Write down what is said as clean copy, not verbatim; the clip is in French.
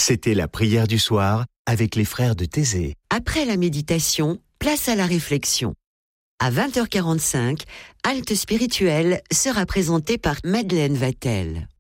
C'était la prière du soir avec les frères de Thésée. Après la méditation, place à la réflexion. À 20h45, Halte spirituelle sera présentée par Madeleine Vatel.